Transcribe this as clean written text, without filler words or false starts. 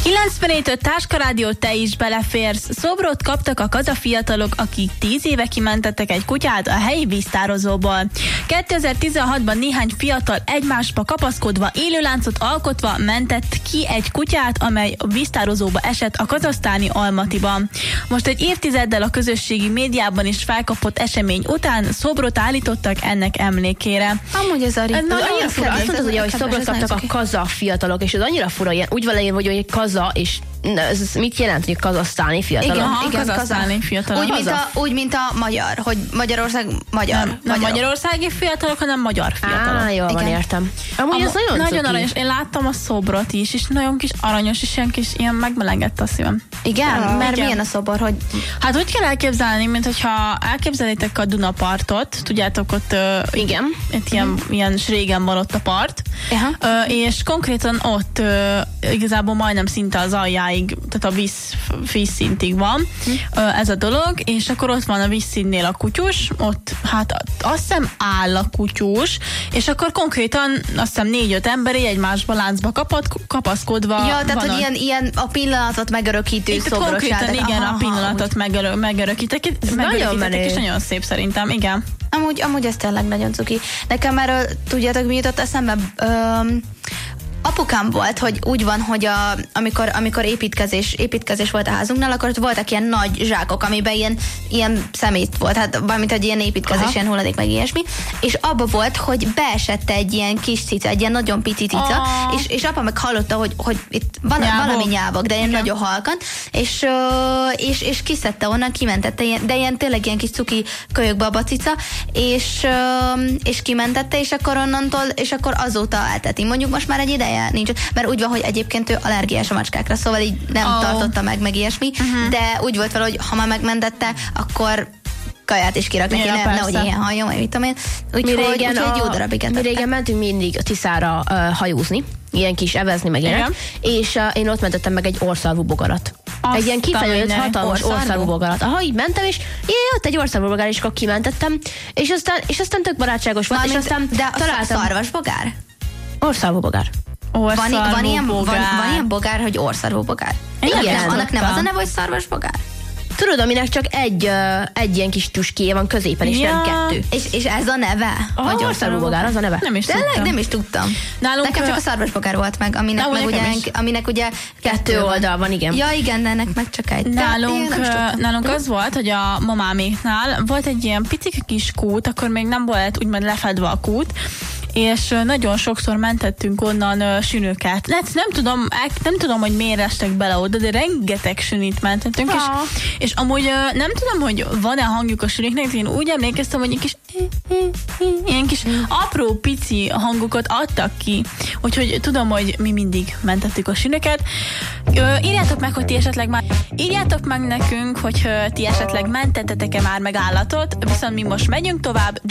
97.5 Táska Rádió, te is beleférsz. Szobrot kaptak a kazafiatalok, akik 10 éve kimentettek egy kutyát a helyi víztározóból. 2016-ban néhány fiatal egymásba kapaszkodva, élőláncot alkotva mentett ki egy kutyát, amely a víztározóba esett a kazahsztáni Almatiban. Most egy évtizeddel a közösségi médiában is felkapott esemény után szobrot állítottak ennek emlékére. Amúgy ez annyira fura. Azt mondtad, ugye, hogy szobrot kaptak a kazah fiatalok, és ez annyira fura, ilyen, úgy van leírva, hogy kaza, és ez mit jelent, hogy kazahsztáni fiatalok? Igen, kazahsztáni fiatalok. Úgy, mint a magyar, hogy Magyarország magyar. Nem magyarországi fiatalok, hanem magyar fiatalok. Jól van, értem. Amúgy ez nagyon aranyos. Én láttam a szobrot is, és nagyon kis aranyos, és ilyen megmelegett a szívem. Igen? Mert igen. Milyen a szobor, hogy... Hát úgy kell elképzelni, mint hogyha elképzelitek a Dunapartot, tudjátok, ott igen. Itt ilyen régen van ott a part, és konkrétan ott igazából majdnem szinte az aljáig, tehát a vízszintig van ez a dolog, és akkor ott van a vízszínnél a kutyus, ott hát azt hiszem áll a kutyus, és akkor konkrétan azt hiszem 4-5 emberi egymásba láncba kapaszkodva. Ja, tehát hogy ilyen a pillanatot megörökítő szobrosát. Konkrétan igen, a pillanatot megörökítek, és nagyon szép szerintem, igen. Amúgy ez tényleg nagyon cuki. Nekem erről, tudjátok, mi jutott eszembe? Apukám volt, hogy úgy van, hogy amikor építkezés volt a házunknál, akkor ott voltak ilyen nagy zsákok, amiben ilyen szemét volt, hát valamint egy ilyen építkezés, ilyen hulladék, meg ilyesmi, és abba volt, hogy beesett egy ilyen kis cica, egy ilyen nagyon pici cica, és apa meg hallotta, hogy itt van valami nyávok, de ilyen nagyon halkan, és kiszedte onnan, kimentette, de ilyen tényleg ilyen kis cuki kölyökbe a cica, és kimentette, és akkor onnantól, és akkor azóta elteti. Mondjuk most már egy ideje nincs, mert úgy van, hogy egyébként ő allergiás a macskákra, szóval így nem tartotta meg ilyesmi, de úgy volt vele, hogy ha már megmentette, akkor kaját is kirak neki, nehogy ilyen halljon, vagy mit tudom én. Úgyhogy egy jó darabig etette. Mi régen mentünk mindig a Tiszára hajózni, ilyen kis evezni meg ilyenek, és én ott mentettem meg egy orrszarvú bogarat. Egy ilyen kifejezett hatalmas orrszarvú bogarat. Aha, így mentem, és ott egy orrszarvú bogár, és akkor kimentettem, és aztán tök barátságos volt, és aztán de találtam. Szarvas bogár? Orrszarvú bogár. Van ilyen bogár, hogy orrszarvú bogár? Igen. Annak nem az a neve, hogy szarvas bogár? Tudod, aminek csak egy ilyen kis tüskéje van középen, és nem kettő. És ez a neve? Vagy orrszarvú bogár, az a neve? Nem is tudtam. Nekem csak a szarvas bogár volt meg, aminek ugye 2 oldal van, igen. Ja, igen, de ennek meg csak egy. Nálunk az volt, hogy a mamáméknál volt egy ilyen picike kis kút, akkor még nem volt úgymond lefedve a kút, és nagyon sokszor mentettünk onnan sünöket. Nem tudom, hogy miért estek bele oda, de rengeteg sünit mentettünk, és amúgy nem tudom, hogy van-e hangjuk a sünöknek, én úgy emlékeztem, hogy ilyen kis apró, pici hangokat adtak ki. Úgyhogy tudom, hogy mi mindig mentettük a sünöket. Írjátok meg nekünk, hogy ti esetleg mentettetek-e már meg állatot, viszont mi most megyünk tovább.